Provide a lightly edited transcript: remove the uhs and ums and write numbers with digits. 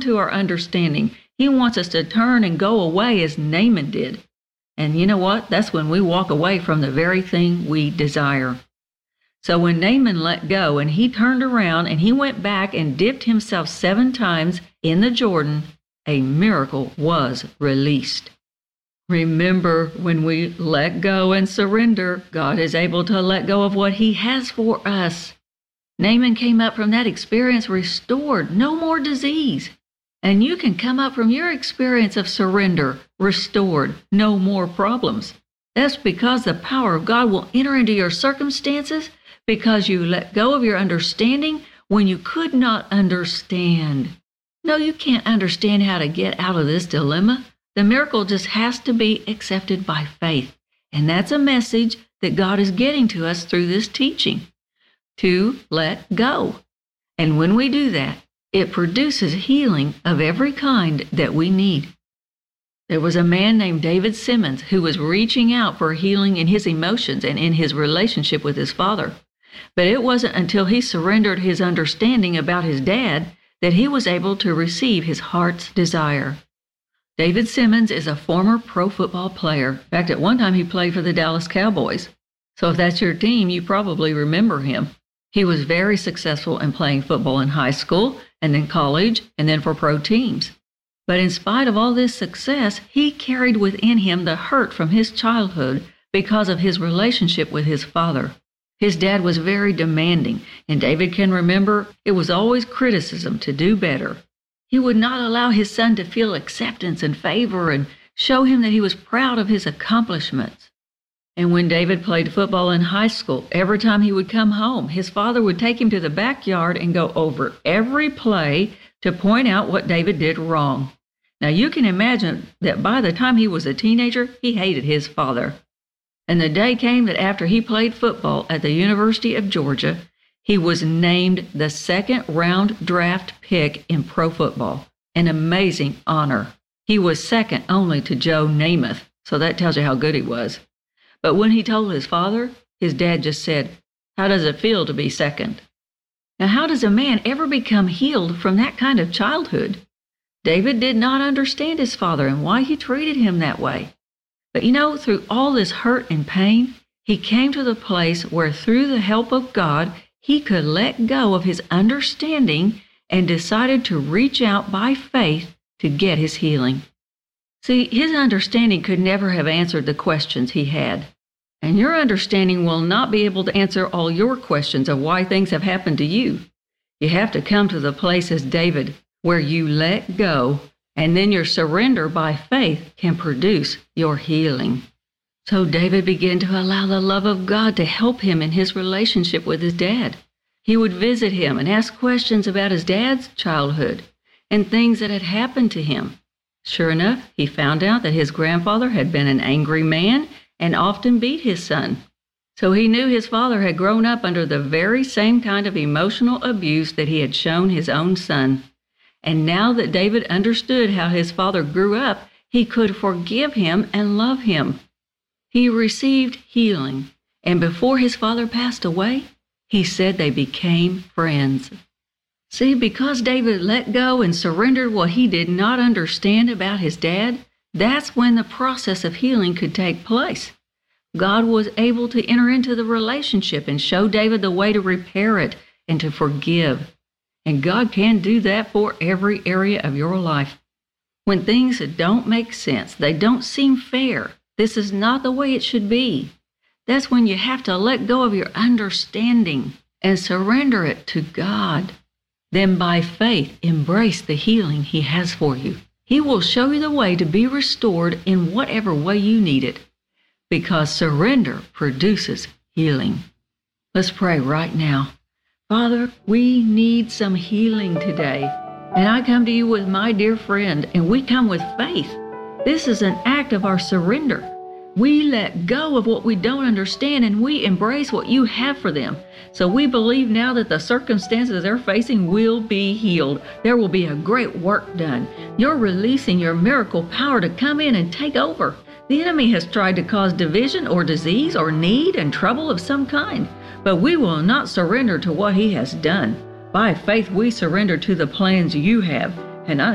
to our understanding. He wants us to turn and go away as Naaman did. And you know what? That's when we walk away from the very thing we desire. So when Naaman let go and he turned around and he went back and dipped himself 7 times in the Jordan, a miracle was released. Remember, when we let go and surrender, God is able to let go of what He has for us. Naaman came up from that experience restored, no more disease. And you can come up from your experience of surrender, restored, no more problems. That's because the power of God will enter into your circumstances because you let go of your understanding when you could not understand. No, you can't understand how to get out of this dilemma. The miracle just has to be accepted by faith. And that's a message that God is getting to us through this teaching, to let go. And when we do that, it produces healing of every kind that we need. There was a man named David Simmons who was reaching out for healing in his emotions and in his relationship with his father. But it wasn't until he surrendered his understanding about his dad that he was able to receive his heart's desire. David Simmons is a former pro football player. In fact, at one time he played for the Dallas Cowboys. So if that's your team, you probably remember him. He was very successful in playing football in high school and then college and then for pro teams. But in spite of all this success, he carried within him the hurt from his childhood because of his relationship with his father. His dad was very demanding, and David can remember it was always criticism to do better. He would not allow his son to feel acceptance and favor and show him that he was proud of his accomplishments. And when David played football in high school, every time he would come home, his father would take him to the backyard and go over every play to point out what David did wrong. Now you can imagine that by the time he was a teenager, he hated his father. And the day came that after he played football at the University of Georgia, he was named the 2nd-round draft pick in pro football, an amazing honor. He was second only to Joe Namath, so that tells you how good he was. But when he told his father, his dad just said, "How does it feel to be second?" Now, how does a man ever become healed from that kind of childhood? David did not understand his father and why he treated him that way. But through all this hurt and pain, he came to the place where through the help of God, he could let go of his understanding and decided to reach out by faith to get his healing. See, his understanding could never have answered the questions he had. And your understanding will not be able to answer all your questions of why things have happened to you. You have to come to the place as David, where you let go, and then your surrender by faith can produce your healing. So David began to allow the love of God to help him in his relationship with his dad. He would visit him and ask questions about his dad's childhood and things that had happened to him. Sure enough, he found out that his grandfather had been an angry man and often beat his son. So he knew his father had grown up under the very same kind of emotional abuse that he had shown his own son. And now that David understood how his father grew up, he could forgive him and love him. He received healing, and before his father passed away, he said they became friends. See, because David let go and surrendered what he did not understand about his dad, that's when the process of healing could take place. God was able to enter into the relationship and show David the way to repair it and to forgive. And God can do that for every area of your life. When things don't make sense, they don't seem fair, this is not the way it should be. That's when you have to let go of your understanding and surrender it to God. Then by faith, embrace the healing He has for you. He will show you the way to be restored in whatever way you need it, because surrender produces healing. Let's pray right now. Father, we need some healing today. And I come to you with my dear friend, and we come with faith. This is an act of our surrender. We let go of what we don't understand, and we embrace what you have for them. So we believe now that the circumstances they're facing will be healed. There will be a great work done. You're releasing your miracle power to come in and take over. The enemy has tried to cause division or disease or need and trouble of some kind, but we will not surrender to what he has done. By faith, we surrender to the plans you have. And I